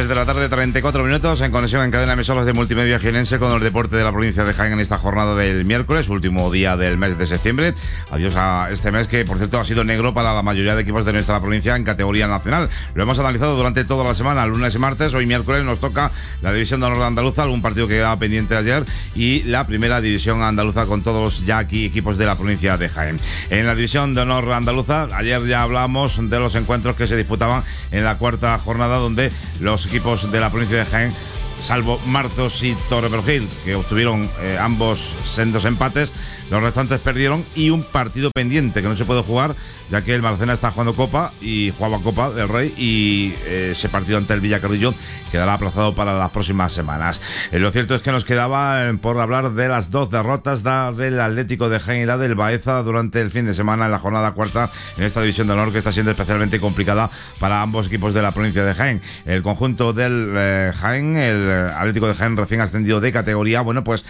3 de la tarde, 34 minutos, en conexión en cadena de emisoras de Multimedia Jienense con el deporte de la provincia de Jaén en esta jornada del miércoles, último día del mes de septiembre. Adiós a este mes que, por cierto, ha sido negro para la mayoría de equipos de nuestra provincia en categoría nacional. Lo hemos analizado durante toda la semana, lunes y martes. Hoy miércoles nos toca la división de honor andaluza, algún partido que quedaba pendiente ayer, y la primera división andaluza con todos los ya aquí equipos de la provincia de Jaén. En la división de honor andaluza, ayer ya hablamos de los encuentros que se disputaban en la cuarta jornada, donde los equipos de la provincia de Jaén, salvo Martos y Torreperojil, que obtuvieron ambos sendos empates, los restantes perdieron, y un partido pendiente que no se puede jugar, ya que el Marcena está jugando Copa y jugaba Copa del Rey, y ese partido ante el Villacarrillo quedará aplazado para las próximas semanas. Lo cierto es que nos quedaba por hablar de las dos derrotas del Atlético de Jaén y la del Baeza durante el fin de semana en la jornada cuarta en esta división de honor, que está siendo especialmente complicada para ambos equipos de la provincia de Jaén. El conjunto del Jaén, el Atlético de Jaén, recién ascendido de categoría, bueno, pues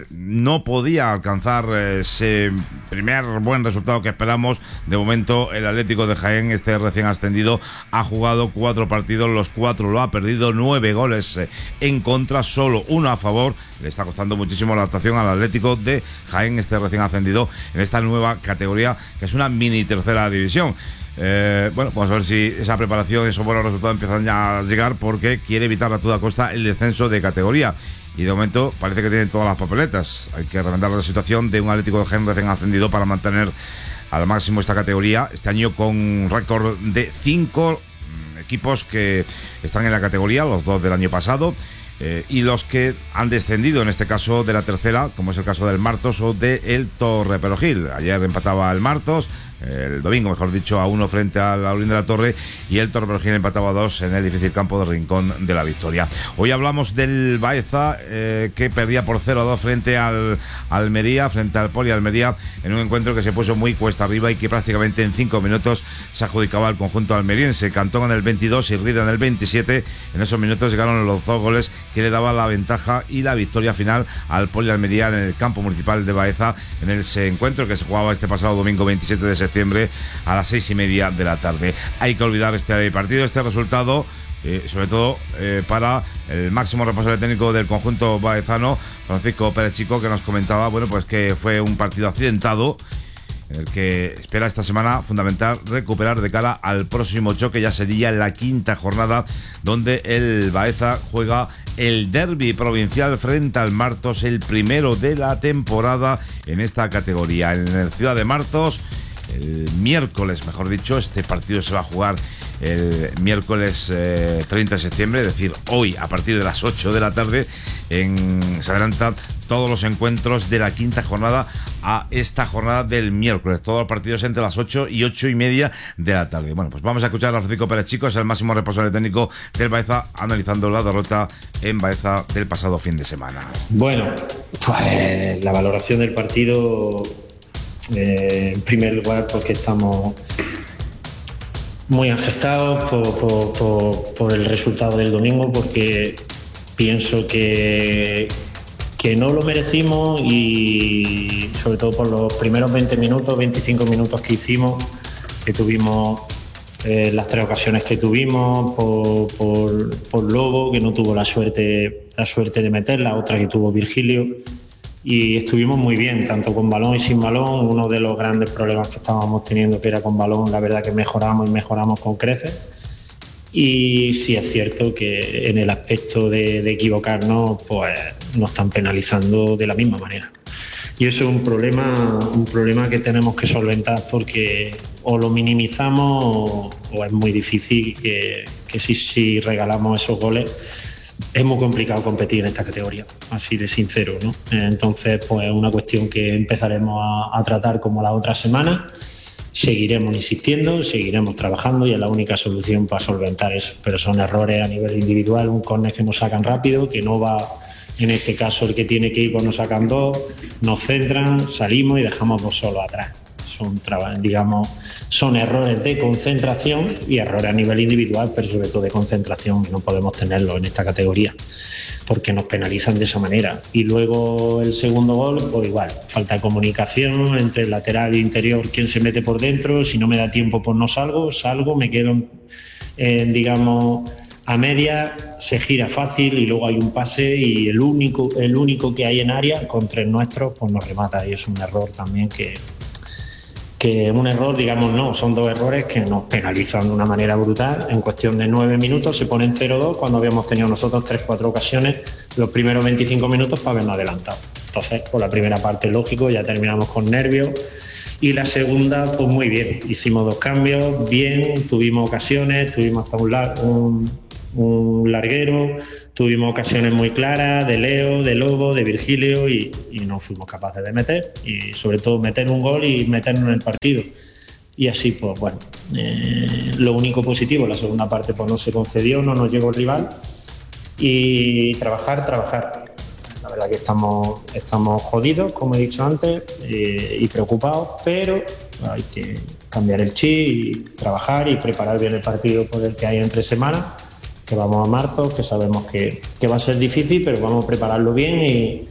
no podía alcanzar ese primer buen resultado que esperamos. De momento, el Atlético de Jaén, este recién ascendido, ha jugado 4 partidos, los 4 lo ha perdido, 9 goles en contra, solo 1 a favor. Le está costando muchísimo la adaptación al Atlético de Jaén, este recién ascendido en esta nueva categoría, que es una mini tercera división. Bueno, vamos a ver si esa preparación, esos buenos resultados empiezan ya a llegar, porque quiere evitar a toda costa el descenso de categoría. Y de momento parece que tienen todas las papeletas. Hay que remendar la situación de un Atlético de Jaén recién ascendido para mantener al máximo esta categoría. Este año con récord de 5 equipos que están en la categoría, los 2 del año pasado, y los que han descendido, en este caso de la tercera, como es el caso del Martos o de el Torreperojil. Ayer empataba el Martos, el domingo, mejor dicho, a 1 frente al Aulín de la Torre, y el Torreperojil empataba a 2 en el difícil campo de Rincón de la Victoria. Hoy hablamos del Baeza, que perdía por 0-2 frente al Almería, frente al Poli Almería, en un encuentro que se puso muy cuesta arriba y que prácticamente en 5 minutos se adjudicaba al conjunto almeriense. Cantón en el 22 y Rida en el 27. En esos minutos llegaron los 2 goles que le daba la ventaja y la victoria final al Poli Almería en el campo municipal de Baeza, en ese encuentro que se jugaba este pasado domingo 27 de septiembre a las 6:30 de la tarde. Hay que olvidar este partido, este resultado, sobre todo para el máximo responsable técnico del conjunto baezano, Francisco Pérez Chico, que nos comentaba, bueno, pues que fue un partido accidentado, en el que espera esta semana fundamental recuperar de cara al próximo choque. Ya sería en la quinta jornada, donde el Baeza juega el derbi provincial frente al Martos, el primero de la temporada en esta categoría, en el Ciudad de Martos. El miércoles, mejor dicho, este partido se va a jugar el miércoles 30 de septiembre, es decir, hoy a partir de las 8 de la tarde. Se adelantan todos los encuentros de la quinta jornada a esta jornada del miércoles, todos los partidos entre las 8 y 8:30 de la tarde. Bueno, pues vamos a escuchar a Francisco Pérez Chico, es el máximo responsable técnico del Baeza, analizando la derrota en Baeza del pasado fin de semana. Bueno, pues la valoración del partido, en primer lugar, porque estamos muy afectados por el resultado del domingo, porque pienso que no lo merecimos, y sobre todo por los primeros 20 minutos, 25 minutos que hicimos, que tuvimos las 3 ocasiones que tuvimos, por Lobo, que no tuvo la suerte de meterla, otra que tuvo Virgilio. Y estuvimos muy bien, tanto con balón y sin balón. Uno de los grandes problemas que estábamos teniendo, que era con balón, la verdad que mejoramos con creces. Y sí es cierto que en el aspecto de equivocarnos, pues nos están penalizando de la misma manera. Y eso es un problema que tenemos que solventar, porque o lo minimizamos o es muy difícil que si regalamos esos goles. Es muy complicado competir en esta categoría, así de sincero, ¿no? Entonces, pues es una cuestión que empezaremos a tratar como la otra semana. Seguiremos insistiendo, seguiremos trabajando, y es la única solución para solventar eso. Pero son errores a nivel individual, un córner que nos sacan rápido, que no va, en este caso el que tiene que ir, pues nos sacan 2, nos centran, salimos y dejamos 2 solos atrás. Son errores de concentración y errores a nivel individual, pero sobre todo de concentración, que no podemos tenerlo en esta categoría, porque nos penalizan de esa manera. Y luego el segundo gol, pues igual, falta de comunicación entre el lateral e interior, quién se mete por dentro. Si no me da tiempo, pues no salgo, me quedo a media se gira fácil y luego hay un pase y el único que hay en área con 3 nuestros pues nos remata, y es un error también que un error, digamos, no, son 2 errores que nos penalizan de una manera brutal. En cuestión de 9 minutos se ponen 0-2 cuando habíamos tenido nosotros 3-4 ocasiones los primeros 25 minutos para habernos adelantado. Entonces, por la primera parte, lógico, ya terminamos con nervios. Y la segunda, pues muy bien, hicimos 2 cambios, bien, tuvimos ocasiones, tuvimos hasta un larguero, tuvimos ocasiones muy claras de Leo, de Lobo, de Virgilio y no fuimos capaces de meter, y sobre todo meter un gol y meternos en el partido. Y así, pues bueno, lo único positivo, la segunda parte pues no se concedió, no nos llegó el rival, y trabajar. La verdad que estamos jodidos, como he dicho antes, y preocupados, pero hay que cambiar el chip y trabajar y preparar bien el partido por el que hay entre semanas, que vamos a Martos, que sabemos que va a ser difícil, pero vamos a prepararlo bien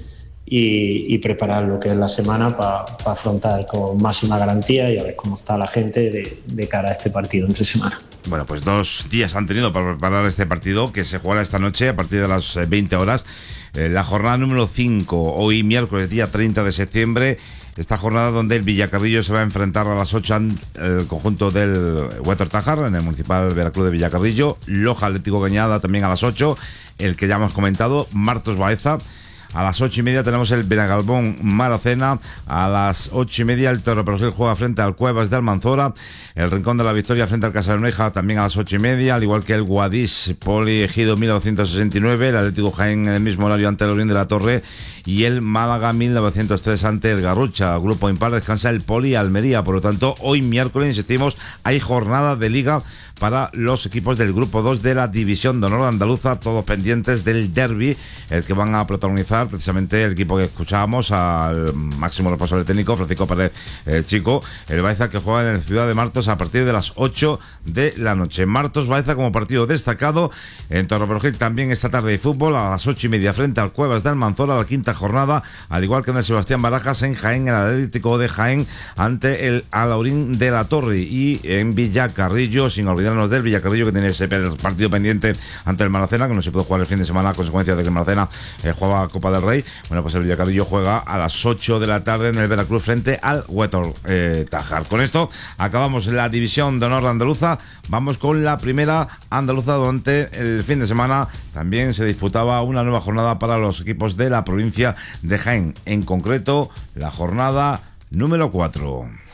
y preparar lo que es la semana para afrontar con máxima garantía y a ver cómo está la gente de cara a este partido entre semana. Bueno, pues 2 días han tenido para preparar este partido, que se jugará esta noche a partir de las 20 horas. La jornada número 5, hoy miércoles día 30 de septiembre. Esta jornada donde el Villacarrillo se va a enfrentar a las 8 al conjunto del Huétor Tájar, en el Municipal Veracruz de Villacarrillo. Loja Atlético Cañada también a las 8, el que ya hemos comentado, Martos Baeza. A las 8:30 tenemos el Benagalbón Maracena. A las 8:30 el Torreperogil juega frente al Cuevas de Almanzora. El Rincón de la Victoria frente al Casabermeja también a las 8:30, al igual que el Guadix Poli Ejido 1969, el Atlético Jaén en el mismo horario ante el Orín de la Torre, y el Málaga 1903 ante el Garrucha. Grupo impar descansa el Poli Almería. Por lo tanto, hoy miércoles, insistimos, hay jornada de liga para los equipos del grupo 2 de la División de Honor Andaluza, todos pendientes del derbi, el que van a protagonizar precisamente el equipo que escuchábamos, al máximo responsable técnico, Francisco Pérez Chico, el Baeza, que juega en el Ciudad de Martos a partir de las 8 de la noche. Martos Baeza como partido destacado. En Torreperogil también esta tarde hay fútbol a las 8:30 frente al Cuevas de Almanzora, la 5ª jornada, al igual que en el Sebastián Barajas. En Jaén, el Atlético de Jaén ante el Alaurín de la Torre, y en Villacarrillo, sin olvidarnos del Villacarrillo, que tiene ese partido pendiente ante el Maracena, que no se puede jugar el fin de semana a consecuencia de que el Maracena juega Copa del Rey. Bueno, pues el Villacarrillo juega a las 8 de la tarde en el Veracruz frente al Huétor Tájar. Con esto acabamos la División de Honor Andaluza. Vamos con la Primera Andaluza, donde el fin de semana también se disputaba una nueva jornada para los equipos de la provincia de Jaén, en concreto la jornada número 4.